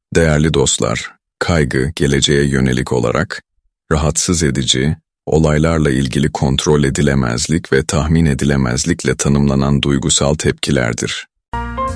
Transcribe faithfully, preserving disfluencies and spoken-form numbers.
Değerli dostlar, kaygı, geleceğe yönelik olarak, rahatsız edici, olaylarla ilgili kontrol edilemezlik ve tahmin edilemezlikle tanımlanan duygusal tepkilerdir.